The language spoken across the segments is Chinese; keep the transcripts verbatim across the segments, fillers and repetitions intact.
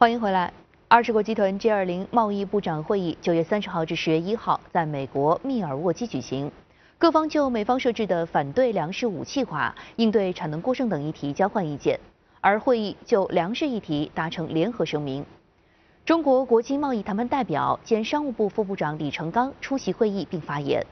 欢迎回来。二十国集团 G 二十 贸易部长会议九月三十号至十月一号在美国密尔沃基举行，各方就美方设置的反对粮食武器化、应对产能过剩等议题交换意见，而会议就粮食议题达成联合声明。中国国际贸易谈判代表兼商务部副部长李成钢出席会议并发言。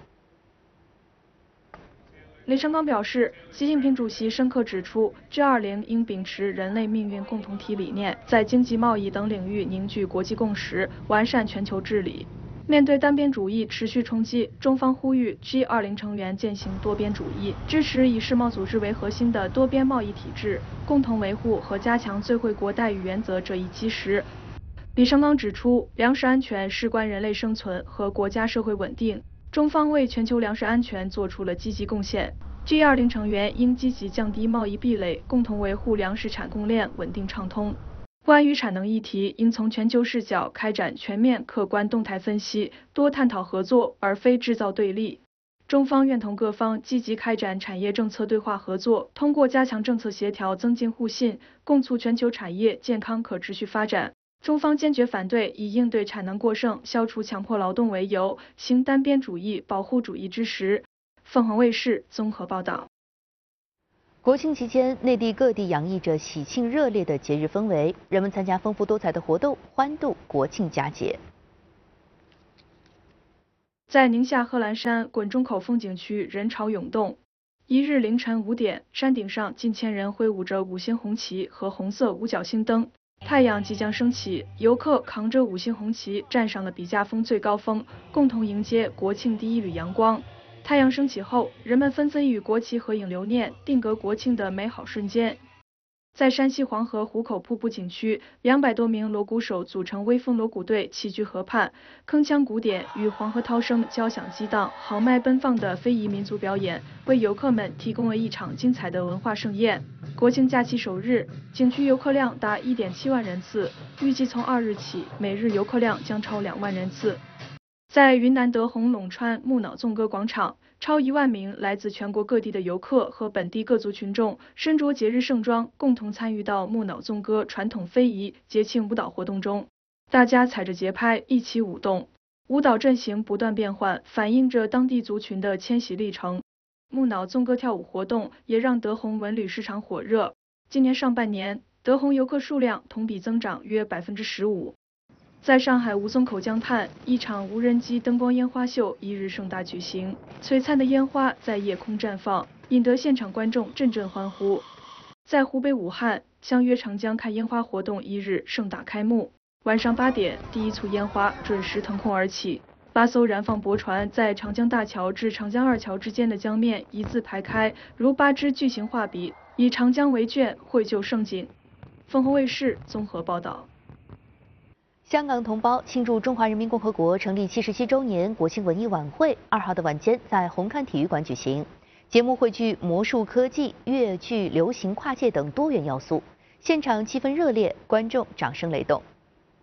李成钢表示，习近平主席深刻指出 ，G 二十 应秉持人类命运共同体理念，在经济、贸易等领域凝聚国际共识，完善全球治理。面对单边主义持续冲击，中方呼吁 G 二十 成员践行多边主义，支持以世贸组织为核心的多边贸易体制，共同维护和加强最惠国待遇原则这一基石。李成钢指出，粮食安全事关人类生存和国家社会稳定。 中方为全球粮食安全做出了积极贡献 ，G 二十 成员应积极降低贸易壁垒，共同维护粮食产供链稳定畅通。关于产能议题，应从全球视角开展全面、客观、动态分析，多探讨合作，而非制造对立。中方愿同各方积极开展产业政策对话合作，通过加强政策协调，增进互信，共促全球产业健康可持续发展。 中方坚决反对以应对产能过剩、消除强迫劳动为由，行单边主义、保护主义之实。凤凰卫视综合报道。 国庆期间，内地各地洋溢着喜庆热烈的节日氛围，人们参加丰富多彩的活动，欢度国庆佳节。 在宁夏贺兰山滚钟口风景区，人潮涌动。一日凌晨五点，山顶上近千人挥舞着五星红旗和红色五角星灯。 太阳即将升起，游客扛着五星红旗站上了笔架峰最高峰，共同迎接国庆第一缕阳光。太阳升起后，人们纷纷与国旗合影留念，定格国庆的美好瞬间。在山西黄河壶口瀑布景区，两百多名锣鼓手组成威风锣鼓队齐聚河畔，铿锵鼓点与黄河涛声交响激荡，豪迈奔放的非遗民族表演为游客们提供了一场精彩的文化盛宴。 国庆假期首日，景区游客量达 一点七万人次，预计从二日起，每日游客量将超两万人次。在云南德宏陇川木脑纵歌广场，超一万名来自全国各地的游客和本地各族群众身着节日盛装，共同参与到木脑纵歌传统非遗节庆舞蹈活动中。大家踩着节拍一起舞动，舞蹈阵型不断变换，反映着当地族群的迁徙历程。 木脑纵歌跳舞活动也让德宏文旅市场火热。今年上半年，德宏游客数量同比增长约百分之十五。在上海吴淞口江畔，一场无人机灯光烟花秀一日盛大举行，璀璨的烟花在夜空绽放，引得现场观众阵阵欢呼。在湖北武汉，相约长江看烟花活动一日盛大开幕。晚上八点，第一簇烟花准时腾空而起。 八艘燃放驳船在长江大桥至长江二桥之间的江面一字排开，如八支巨型画笔，以长江为卷，绘就盛景。凤凰卫视综合报道。 香港同胞庆祝中华人民共和国成立七十七周年国庆文艺晚会，二号的晚间在红磡体育馆举行。节目汇聚魔术、科技、粤剧、流行、跨界等多元要素，现场气氛热烈，观众掌声雷动。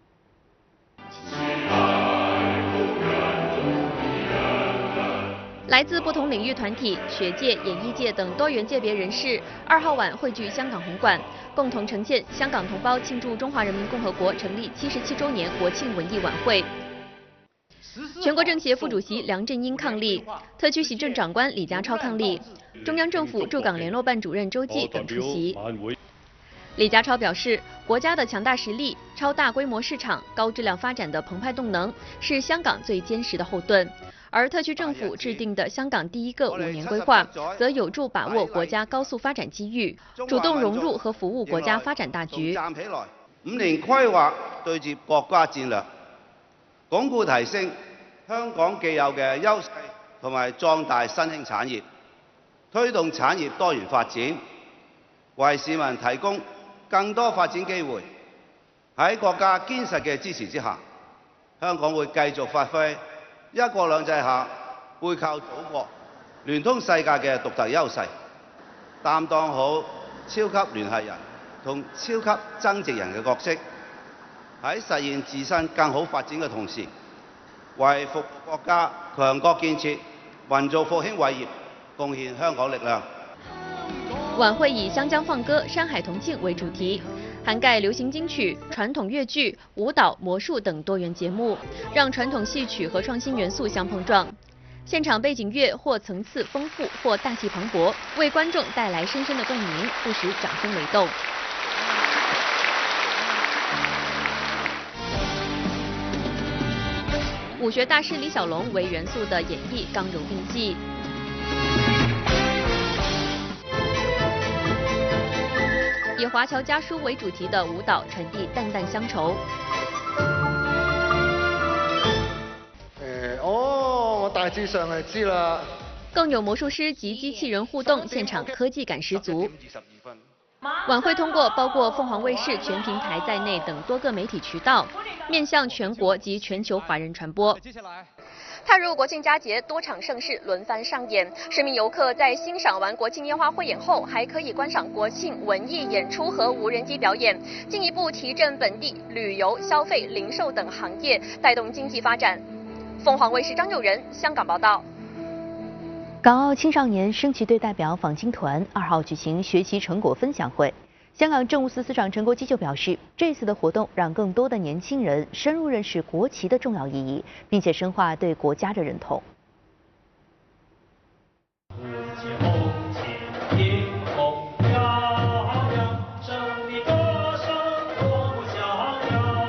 来自不同领域团体、学界、演艺界等多元界别人士，二号晚汇聚香港红馆，共同呈现香港同胞庆祝中华人民共和国成立七十七周年国庆文艺晚会。全国政协副主席梁振英伉俪，特区行政长官李家超伉俪，中央政府驻港联络办主任周济等出席。李家超表示，国家的强大实力、超大规模市场、高质量发展的澎湃动能，是香港最坚实的后盾。 而特区政府制定的香港第一个五年规划，则有助把握国家高速发展机遇，主動融入和服務國家發展大局。 站起來，五年規劃對接國家戰略，鞏固提升香港既有嘅優勢，同埋壯大新興產業，推動產業多元發展，為市民提供更多發展機會。喺國家堅實嘅支持之下，香港會繼續發揮 一國兩制下，背靠祖國、聯通世界嘅獨特優勢，擔當好超級聯繫人同超級增值人嘅角色，喺實現自身更好發展嘅同時，為服務國家強國建設、民族復興偉業貢獻香港力量。 晚會以湘江放歌、山海同慶為主題。 涵盖流行金曲、传统乐剧、舞蹈、魔术等多元节目，让传统戏曲和创新元素相碰撞。现场背景乐或层次丰富，或大气磅礴，为观众带来深深的共鸣，不时掌声雷动。武学大师李小龙为元素的演绎刚柔并济。以华侨家书为主题的舞蹈传递淡淡乡愁。 誒，哦，我大致上係知啦。 更有魔術師及機器人互動，現場科技感十足。晚會通過包括鳳凰衛視全平台在內等多個媒體渠道，面向全國及全球華人傳播。踏入國慶佳節，多場盛事輪番上演，市民遊客在欣賞完國慶煙花匯演後，還可以觀賞國慶文藝演出和無人機表演，進一步提振本地旅遊、消費、零售等行業，帶動經濟發展。鳳凰衛視張佑仁香港報道。 港澳青少年升旗队代表访京团二号举行学习成果分享会。香港政务司司长陈国基就表示，这次的活动让更多的年轻人深入认识国旗的重要意义，并且深化对国家的认同。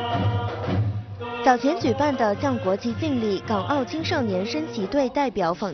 早前举办的向国旗敬礼港澳青少年升旗队代表访